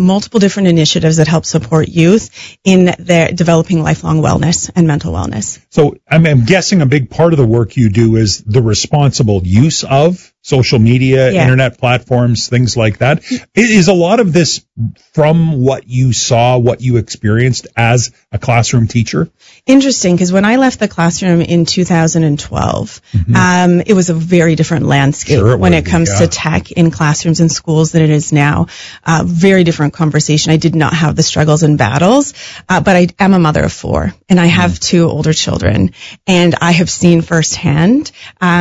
multiple different initiatives that help support youth in their developing lifelong wellness and mental wellness. So I'm guessing a big part of the work you do is the responsible use of social media, internet platforms, things like that. Is a lot of this from what you saw, what you experienced as a classroom teacher? Interesting, because when I left the classroom in 2012, it was a very different landscape when it comes to tech in classrooms and schools than it is now. Very different conversation. I did not have the struggles and battles, but I am a mother of 4, and I have 2 older children, and I have seen firsthand,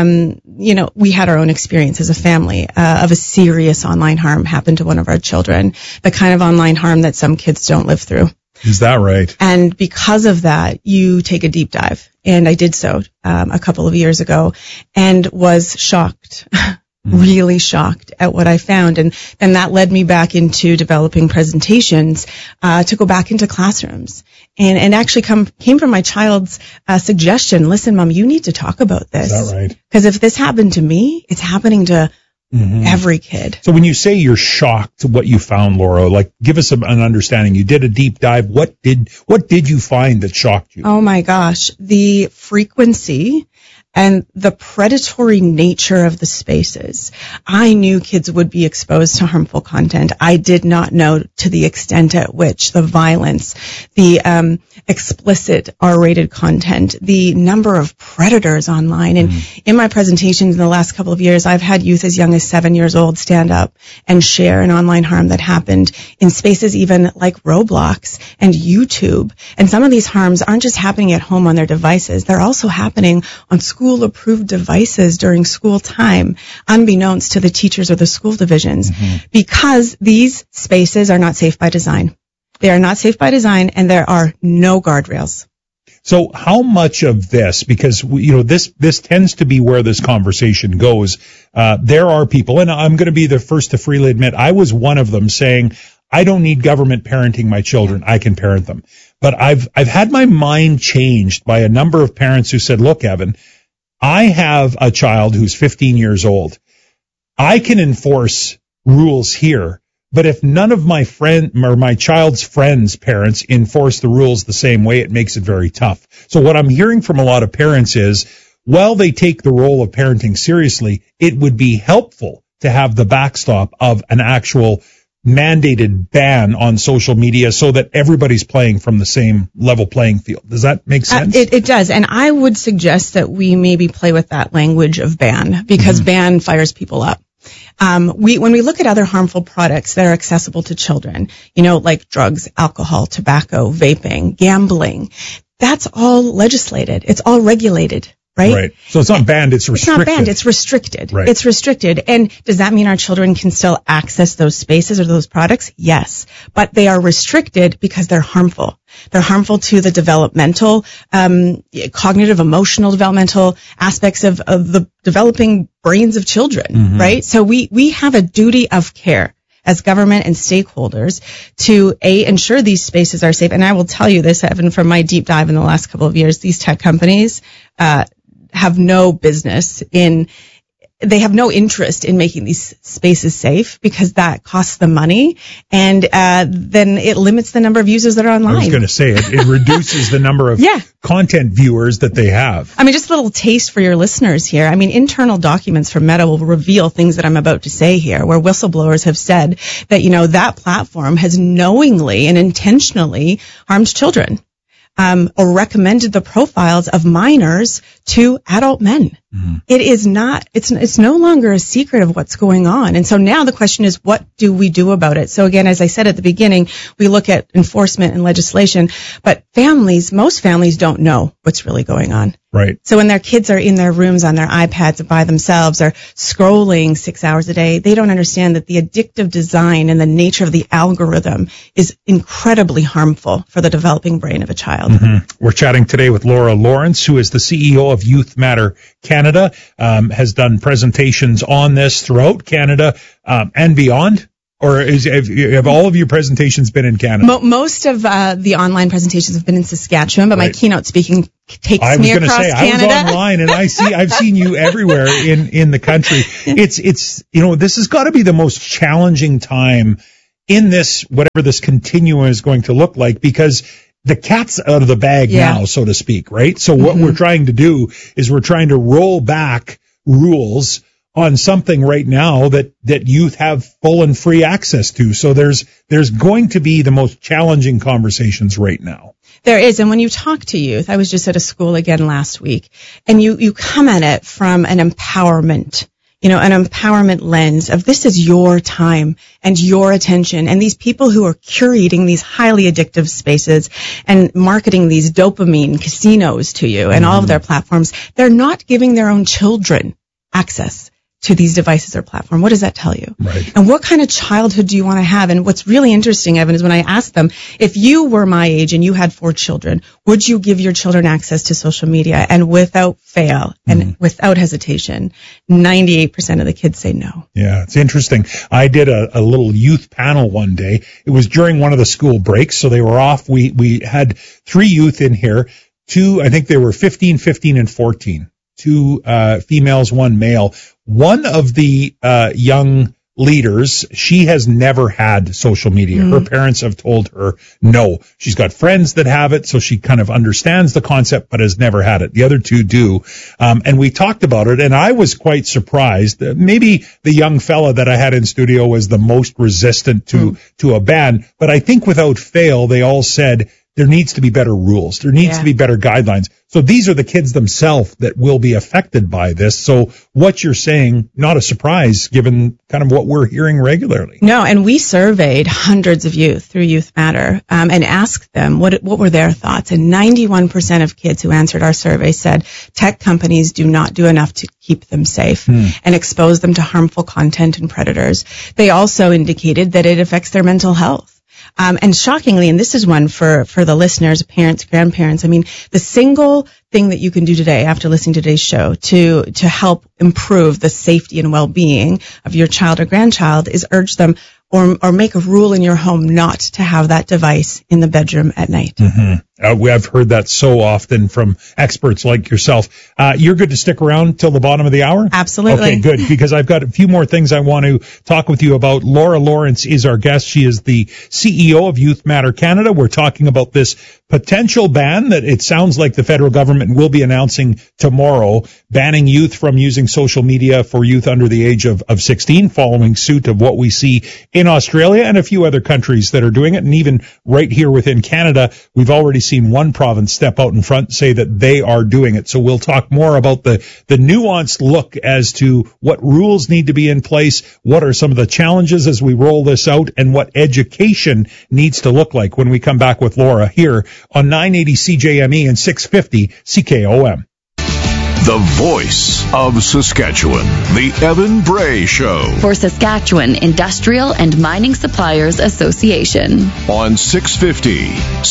we had our own experience as a family of a serious online harm happen to one of our children, the kind of online harm that some kids don't live through. Is that right? And because of that, you take a deep dive. And I did so a couple of years ago and was shocked, really shocked at what I found. And then that led me back into developing presentations to go back into classrooms. And actually came from my child's suggestion, listen, Mom, you need to talk about this. Is that right? Because if this happened to me, it's happening to every kid. So when you say you're shocked what you found, Laura, like give us an understanding. You did a deep dive. What did you find that shocked you? Oh my gosh, the frequency and the predatory nature of the spaces. I knew kids would be exposed to harmful content. I did not know to the extent at which the violence, the explicit R-rated content, the number of predators online. And in my presentations in the last couple of years, I've had youth as young as 7 years old stand up and share an online harm that happened in spaces even like Roblox and YouTube. And some of these harms aren't just happening at home on their devices. They're also happening on school-approved devices during school time, unbeknownst to the teachers or the school divisions, because these spaces are not safe by design. They are not safe by design, and there are no guardrails. So how much of this, because, this tends to be where this conversation goes, there are people, and I'm going to be the first to freely admit, I was one of them saying, I don't need government parenting my children. I can parent them. But I've had my mind changed by a number of parents who said, look, Evan, I have a child who's 15 years old. I can enforce rules here, but if none of my friend or my child's friends' parents enforce the rules the same way, it makes it very tough. So what I'm hearing from a lot of parents is, while they take the role of parenting seriously, it would be helpful to have the backstop of an actual mandated ban on social media so that everybody's playing from the same level playing field. Does that make sense? It does. And I would suggest that we maybe play with that language of ban, because ban fires people up. When we look at other harmful products that are accessible to children, like drugs, alcohol, tobacco, vaping, gambling, that's all legislated. It's all regulated. Right? So it's not banned, it's restricted. It's not banned, it's restricted. Right. It's restricted. And does that mean our children can still access those spaces or those products? Yes. But they are restricted because they're harmful. They're harmful to the developmental, cognitive, emotional developmental aspects of the developing brains of children, right? So we have a duty of care as government and stakeholders to ensure these spaces are safe. And I will tell you this, Evan, from my deep dive in the last couple of years, these tech companies have no business they have no interest in making these spaces safe, because that costs them money, and then it limits the number of users that are online. I was going to say it reduces the number of content viewers that they have. I mean, just a little taste for your listeners here. I mean, internal documents from Meta will reveal things that I'm about to say here, where whistleblowers have said that, that platform has knowingly and intentionally harmed children. Or recommended the profiles of minors to adult men. It is not, it's no longer a secret of what's going on. And so now the question is, what do we do about it? So again, as I said at the beginning, we look at enforcement and legislation, but most families don't know what's really going on. Right. So when their kids are in their rooms on their iPads by themselves or scrolling 6 hours a day, they don't understand that the addictive design and the nature of the algorithm is incredibly harmful for the developing brain of a child. We're chatting today with Laura Lawrence, who is the CEO of Youth Matter Canada, has done presentations on this throughout Canada and beyond. Or have all of your presentations been in Canada? Most of the online presentations have been in Saskatchewan, but my keynote speaking takes me across Canada. I was online and I've seen you everywhere in the country. It's this has got to be the most challenging time in this, whatever this continuum is going to look like, because the cat's out of the bag now, so to speak, right? So what we're trying to do is we're trying to roll back rules on something right now that youth have full and free access to. So there's going to be the most challenging conversations right now. There is. And when you talk to youth, I was just at a school again last week, and you come at it from an empowerment, an empowerment lens of this is your time and your attention. And these people who are curating these highly addictive spaces and marketing these dopamine casinos to you and all of their platforms, they're not giving their own children access to these devices or platform. What does that tell you? Right. And what kind of childhood do you want to have? And what's really interesting, Evan, is when I asked them, if you were my age and you had 4 children, would you give your children access to social media? And without fail and without hesitation, 98% of the kids say no. Yeah, it's interesting. I did a little youth panel one day. It was during one of the school breaks, so they were off. We had 3 youth in here. 2, I think they were 15, and 14. 2 females, 1 male. One of the young leaders, she has never had social media. Her parents have told her no. She's got friends that have it, so she kind of understands the concept, but has never had it. The other 2 do. And we talked about it, and I was quite surprised. Maybe the young fella that I had in studio was the most resistant to a ban, but I think without fail, they all said there needs to be better rules. There needs to be better guidelines. So these are the kids themselves that will be affected by this. So what you're saying, not a surprise given kind of what we're hearing regularly. No, and we surveyed hundreds of youth through Youth Matter and asked them what were their thoughts. And 91% of kids who answered our survey said tech companies do not do enough to keep them safe and expose them to harmful content and predators. They also indicated that it affects their mental health. And shockingly, and this is one for the listeners, parents, grandparents, I mean, the single thing that you can do today after listening to today's show to help improve the safety and well-being of your child or grandchild is urge them or make a rule in your home not to have that device in the bedroom at night. I've heard that so often from experts like yourself. You're good to stick around till the bottom of the hour? Absolutely. Okay, good, because I've got a few more things I want to talk with you about. Laura Lawrence is our guest. She is the CEO of Youth Matter Canada. We're talking about this potential ban that it sounds like the federal government will be announcing tomorrow, banning youth from using social media for youth under the age of 16, following suit of what we see in Australia and a few other countries that are doing it. And even right here within Canada, we've already seen one province step out in front and say that they are doing it. So we'll talk more about the nuanced look as to what rules need to be in place, what are some of the challenges as we roll this out, and what education needs to look like when we come back with Laura here on 980 CJME and 650 CKOM. The voice of Saskatchewan, the Evan Bray Show. For Saskatchewan Industrial and Mining Suppliers Association. On 650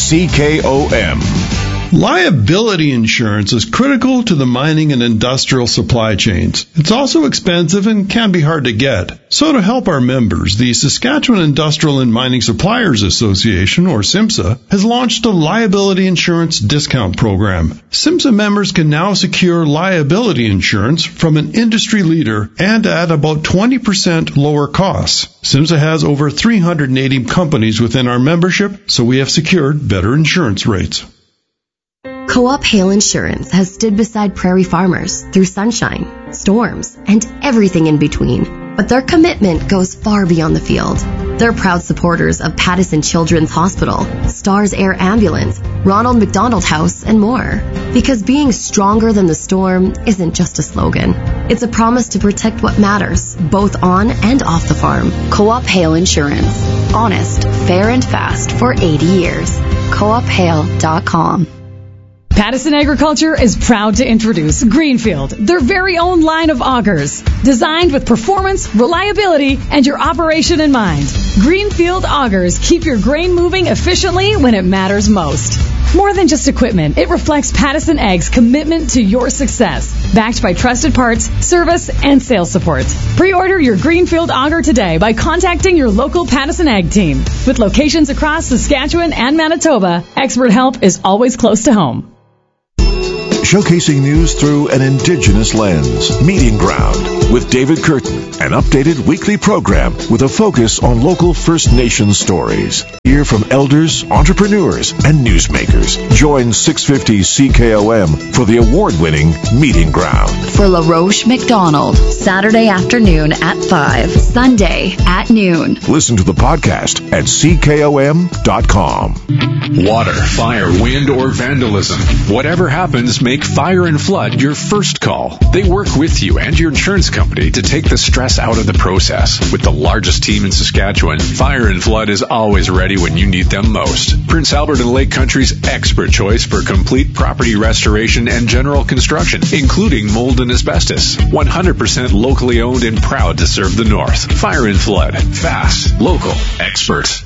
CKOM. Liability insurance is critical to the mining and industrial supply chains. It's also expensive and can be hard to get. So to help our members, the Saskatchewan Industrial and Mining Suppliers Association, or SIMSA, has launched a liability insurance discount program. SIMSA members can now secure liability insurance from an industry leader and at about 20% lower costs. SIMSA has over 380 companies within our membership, so we have secured better insurance rates. Co-op Hail Insurance has stood beside prairie farmers through sunshine, storms, and everything in between. But their commitment goes far beyond the field. They're proud supporters of Pattison Children's Hospital, Stars Air Ambulance, Ronald McDonald House, and more. Because being stronger than the storm isn't just a slogan. It's a promise to protect what matters, both on and off the farm. Co-op Hail Insurance. Honest, fair, and fast for 80 years. CoopHail.com. Pattison Agriculture is proud to introduce Greenfield, their very own line of augers, designed with performance, reliability, and your operation in mind. Greenfield augers keep your grain moving efficiently when it matters most. More than just equipment, it reflects Pattison Ag's commitment to your success, backed by trusted parts, service, and sales support. Pre-order your Greenfield auger today by contacting your local Pattison Ag team. With locations across Saskatchewan and Manitoba, expert help is always close to home. showcasing news through an Indigenous lens. Meeting Ground with David Curtin, an updated weekly program with a focus on local First Nations stories. Hear from elders, entrepreneurs, and newsmakers. Join 650 CKOM for the award-winning Meeting Ground. For LaRoche McDonald, Saturday afternoon at 5, Sunday at noon. Listen to the podcast at CKOM.com. Water, fire, wind, or vandalism. Whatever happens, make Fire and Flood your first call. They work with you and your insurance company to take the stress out of the process. With the largest team in Saskatchewan, Fire and Flood is always ready when you need them most. Prince Albert and Lake Country's expert choice for complete property restoration and general construction, including mold and asbestos. 100% locally owned and proud to serve the North. Fire and Flood. Fast, local, expert.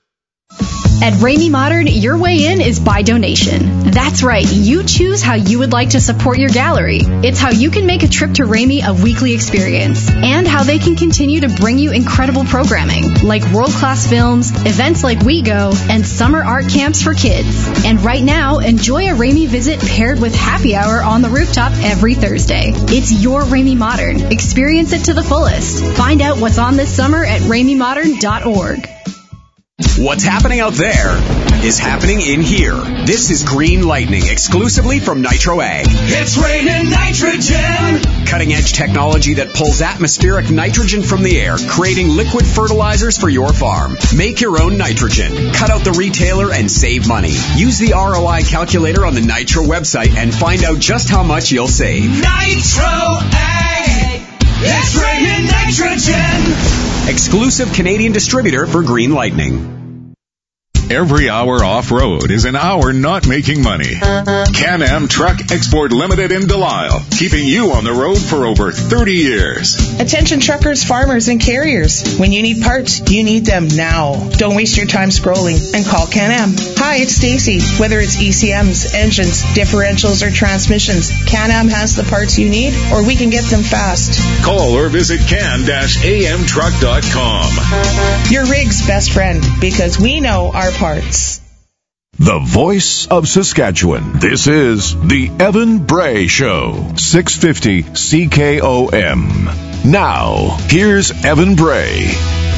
At Ramey Modern, your way in is by donation. That's right, you choose how you would like to support your gallery. It's how you can make a trip to Ramey a weekly experience, and how they can continue to bring you incredible programming, like world-class films, events like We Go, and summer art camps for kids. And right now, enjoy a Ramey visit paired with happy hour on the rooftop every Thursday. It's your Ramey Modern. Experience it to the fullest. Find out what's on this summer at RameyModern.org. What's happening out there is happening in here. This is Green Lightning, exclusively from Nitro Ag. It's raining nitrogen! Cutting-edge technology that pulls atmospheric nitrogen from the air, creating liquid fertilizers for your farm. Make your own nitrogen. Cut out the retailer and save money. Use the ROI calculator on the Nitro website and find out just how much you'll save. Nitro Ag! It's raining nitrogen! Exclusive Canadian distributor for Green Lightning. Every hour off-road is an hour not making money. Can-Am Truck Export Limited in Delisle, keeping you on the road for over 30 years. Attention truckers, farmers, and carriers. When you need parts, you need them now. Don't waste your time scrolling and call Can-Am. Hi, it's Stacy. Whether it's ECMs, engines, differentials, or transmissions, Can-Am has the parts you need, or we can get them fast. Call or visit can-amtruck.com. Your rig's best friend, because we know our parts. The voice of Saskatchewan. This is the Evan Bray Show. 650 CKOM. Now, here's Evan Bray.